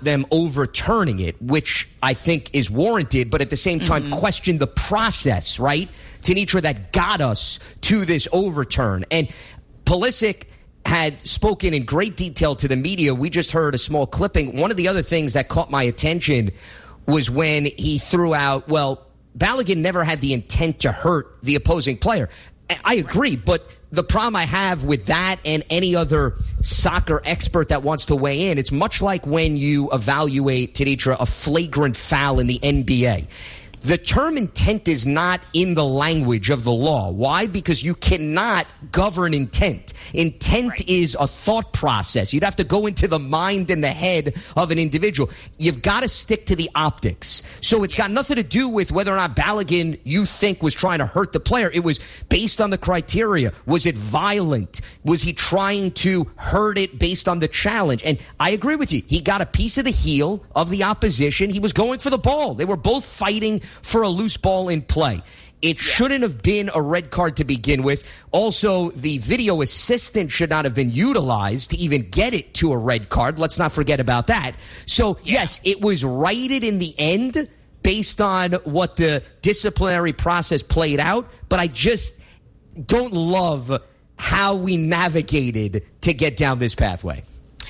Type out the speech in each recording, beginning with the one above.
them overturning it, which I think is warranted, but at the same time question the process, right, Tenitra, that got us to this overturn. And Pulisic had spoken in great detail to the media. We just heard a small clipping. One of the other things that caught my attention was when he threw out, well, Balogun never had the intent to hurt the opposing player. I agree, but the problem I have with that and any other soccer expert that wants to weigh in, it's much like when you evaluate, Tenitra, a flagrant foul in the NBA. The term intent is not in the language of the law. Why? Because you cannot govern intent. Intent is a thought process. You'd have to go into the mind and the head of an individual. You've got to stick to the optics. So it's got nothing to do with whether or not Balogun, you think, was trying to hurt the player. It was based on the criteria. Was it violent? Was he trying to hurt it based on the challenge? And I agree with you. He got a piece of the heel of the opposition. He was going for the ball. They were both fighting for a loose ball in play. It shouldn't have been a red card to begin with. Also, the video assistant should not have been utilized to even get it to a red card. Let's not forget about that. So, yes, it was righted in the end based on what the disciplinary process played out, but I just don't love how we navigated to get down this pathway.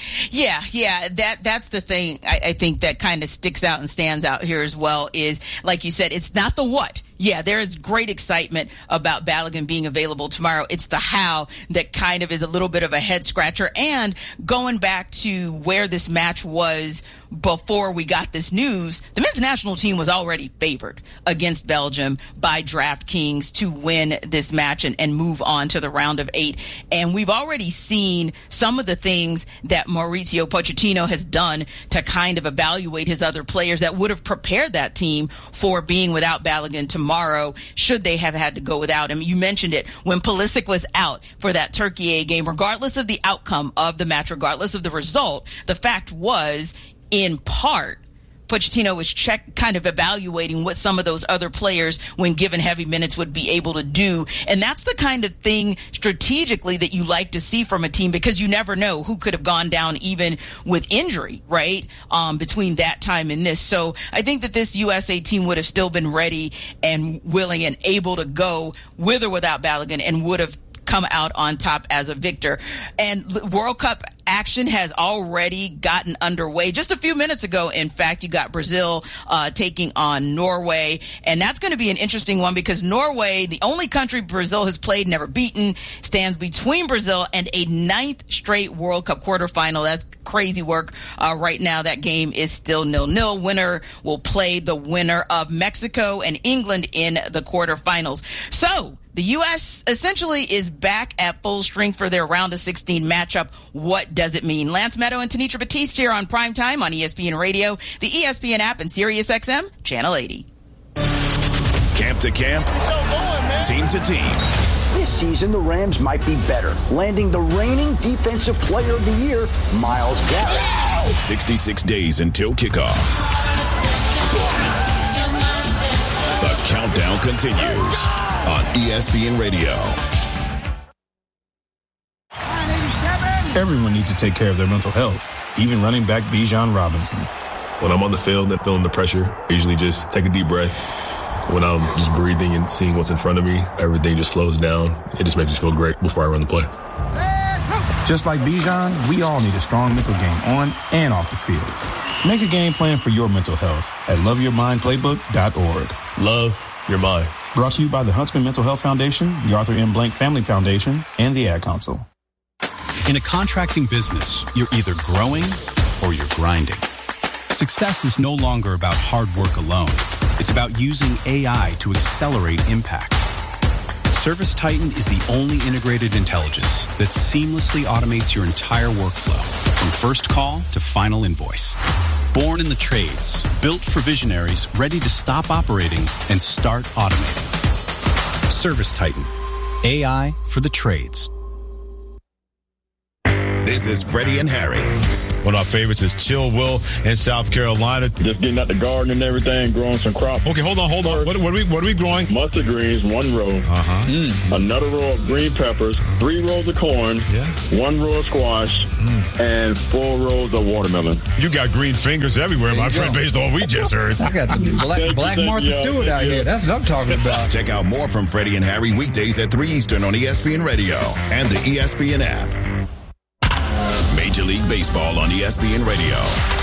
Yeah, that's the thing I think that kind of sticks out and stands out here as well is, like you said, it's not the what. Yeah, there is great excitement about Balogun being available tomorrow. It's the how that kind of is a little bit of a head scratcher. And going back to where this match was before we got this news, the men's national team was already favored against Belgium by DraftKings to win this match and move on to the round of 8. And we've already seen some of the things that Mauricio Pochettino has done to kind of evaluate his other players that would have prepared that team for being without Balogun tomorrow, should they have had to go without him. You mentioned it. When Pulisic was out for that Turkey A game, regardless of the outcome of the match, regardless of the result, the fact was, in part, Pochettino was kind of evaluating what some of those other players, when given heavy minutes, would be able to do. And that's the kind of thing strategically that you like to see from a team, because you never know who could have gone down even with injury, right, between that time and this. So I think that this USA team would have still been ready and willing and able to go with or without Balogun and would have come out on top as a victor. And World Cup action has already gotten underway. Just a few minutes ago, in fact, you got Brazil taking on Norway. And that's going to be an interesting one, because Norway, the only country Brazil has played, never beaten, stands between Brazil and a 9th straight World Cup quarterfinal. That's crazy work. Right now, that game is still 0-0. Winner will play the winner of Mexico and England in the quarterfinals. So the U.S. essentially is back at full strength for their round of 16 matchup. What does it mean? Lance Meadow and Tenitra Batiste here on Primetime on ESPN Radio, the ESPN app, and SiriusXM Channel 80. Camp to camp, team to team. This season, the Rams might be better, landing the reigning Defensive Player of the Year, Myles Garrett. 66 days until kickoff. The countdown continues on ESPN Radio. Everyone needs to take care of their mental health, even running back Bijan Robinson. When I'm on the field and feeling the pressure, I usually just take a deep breath. When I'm just breathing and seeing what's in front of me, everything just slows down. It just makes me feel great before I run the play. Just like Bijan, we all need a strong mental game on and off the field. Make a game plan for your mental health at loveyourmindplaybook.org. Love your mind. Brought to you by the Huntsman Mental Health Foundation, the Arthur M. Blank Family Foundation, and the Ad Council. In a contracting business, you're either growing or you're grinding. Success is no longer about hard work alone. It's about using AI to accelerate impact. ServiceTitan is the only integrated intelligence that seamlessly automates your entire workflow, from first call to final invoice. Born in the trades, built for visionaries ready to stop operating and start automating. ServiceTitan, AI for the trades. This is Freddie and Harry. One of my favorites is Chill Will in South Carolina. Just getting out the garden and everything, growing some crops. Okay, hold on. What are we growing? Mustard greens, 1 row. Another row of green peppers, 3 rows of corn, 1 row of squash, and 4 rows of watermelon. You got green fingers everywhere, my friend, based on what we just heard. I got the Black Martha Stewart out here. That's what I'm talking about. Check out more from Freddie and Harry weekdays at 3 Eastern on ESPN Radio and the ESPN app. Major League Baseball on ESPN Radio.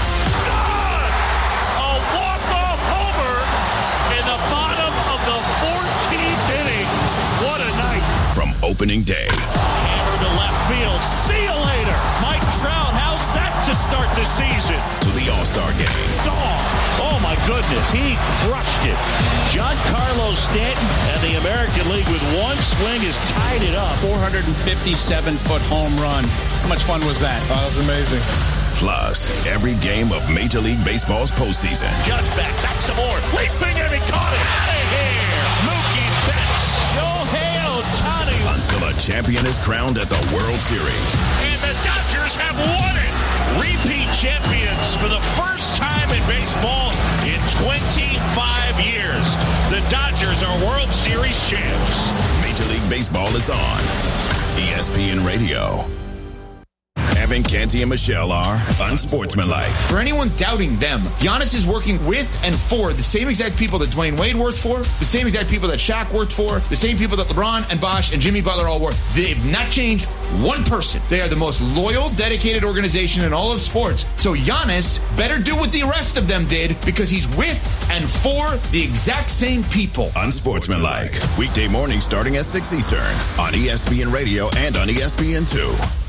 A walk-off homer in the bottom of the 14th inning. What a night. From opening day. Hammer to left field. See you later. Mike Trout, how's that to start the season? To the All-Star game. Oh, my goodness. He crushed it. Giancarlo Stanton and the American League with one swing has tied it up. 457-foot home run. How much fun was that? Oh, that was amazing. Plus, every game of Major League Baseball's postseason. Judge back some more. Leaping and he caught it. Out of here. Mookie Betts. Shohei Ohtani. Until a champion is crowned at the World Series. And the Dodgers have won it. Repeat champions for the first time in baseball in 25 years. The Dodgers are World Series champs. Major League Baseball is on ESPN Radio. Evan, Canty, and Michelle are unsportsmanlike. For anyone doubting them, Giannis is working with and for the same exact people that Dwayne Wade worked for, the same exact people that Shaq worked for, the same people that LeBron and Bosh and Jimmy Butler all work. They've not changed one person. They are the most loyal, dedicated organization in all of sports. So Giannis better do what the rest of them did because he's with and for the exact same people. Unsportsmanlike. Weekday mornings starting at 6 Eastern on ESPN Radio and on ESPN2.